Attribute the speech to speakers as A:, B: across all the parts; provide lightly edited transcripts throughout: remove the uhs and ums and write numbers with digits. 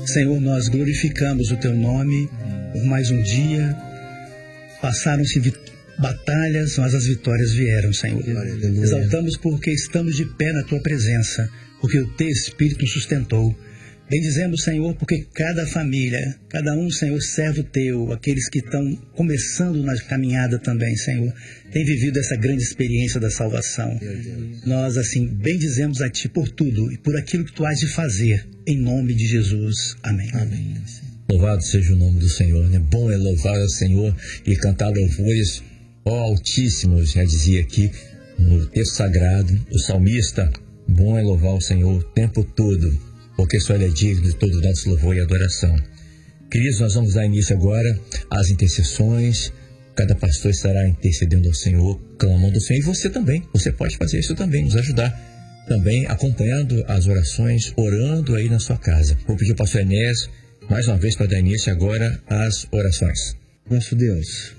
A: Senhor, nós glorificamos o Teu nome por mais um dia. Passaram-se batalhas, mas as vitórias vieram, Senhor. Exaltamos porque estamos de pé na Tua presença, porque o Teu Espírito nos sustentou. Bendizemos, Senhor, porque cada família, cada um, Senhor, servo Teu, aqueles que estão começando na caminhada também, Senhor, tem vivido essa grande experiência da salvação. Nós, assim, bendizemos a Ti por tudo e por aquilo que Tu has de fazer, em nome de Jesus. Amém.
B: Amém. Louvado seja o nome do Senhor, né? Bom é louvar ao Senhor e cantar louvores ao Altíssimo, já dizia aqui no texto sagrado, o salmista. Bom é louvar o Senhor o tempo todo, porque só Ele é digno de todo o nosso louvor e adoração. Queridos, nós vamos dar início agora às intercessões. Cada pastor estará intercedendo ao Senhor, clamando ao Senhor. E você também, você pode fazer isso também, nos ajudar. Também acompanhando as orações, orando aí na sua casa. Vou pedir ao pastor Enéas, mais uma vez, para dar início agora às orações.
C: Nosso Deus,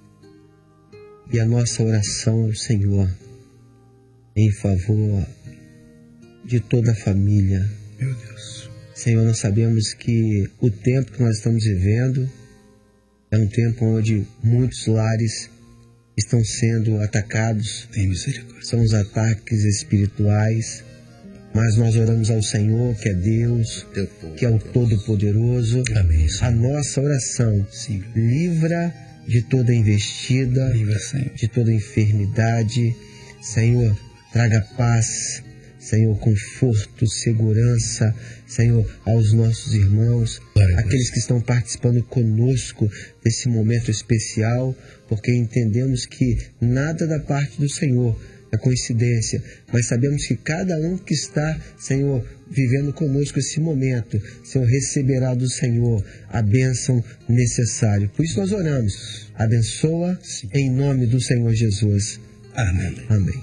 C: e a nossa oração ao Senhor, em favor de toda a família.
A: Meu Deus.
C: Senhor, nós sabemos que o tempo que nós estamos vivendo é um tempo onde muitos lares estão sendo atacados.
A: Tem misericórdia.
C: São os ataques espirituais, mas nós oramos ao Senhor, que é Deus, que é o Todo-Poderoso.
A: Amém,
C: a nossa oração,
A: sim,
C: livra de toda investida,
A: livra, Senhor,
C: de toda enfermidade. Senhor, traga paz, Senhor, conforto, segurança, Senhor, aos nossos irmãos, aqueles que estão participando conosco desse momento especial, porque entendemos que nada da parte do Senhor é coincidência, mas sabemos que cada um que está, Senhor, vivendo conosco esse momento, Senhor, receberá do Senhor a bênção necessária. Por isso nós oramos, abençoa, sim, em nome do Senhor Jesus.
A: Amém.
C: Amém.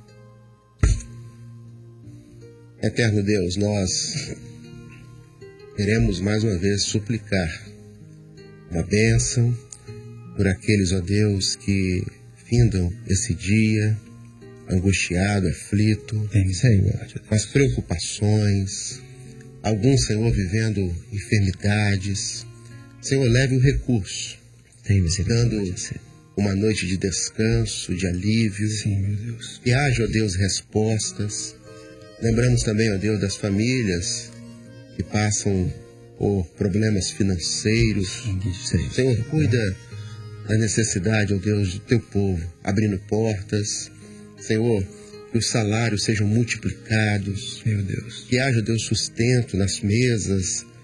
D: Eterno Deus, nós queremos mais uma vez suplicar uma bênção por aqueles, ó Deus, que findam esse dia angustiado, aflito,
C: Senhor,
D: com as preocupações, alguns, Senhor, vivendo enfermidades. Senhor, leve o recurso, dando uma noite de descanso, de alívio.
A: Sim, meu Deus.
D: Que haja, ó Deus, respostas. Lembramos também, ó Deus, das famílias que passam por problemas financeiros. Senhor, cuida da necessidade, ó Deus, do Teu povo, abrindo portas. Senhor, que os salários sejam multiplicados.
A: Meu Deus.
D: Que haja, Deus, sustento nas mesas,